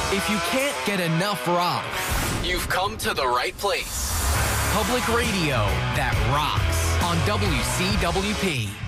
If you can't get enough rock, you've come to the right place. Public radio that rocks on WCWP.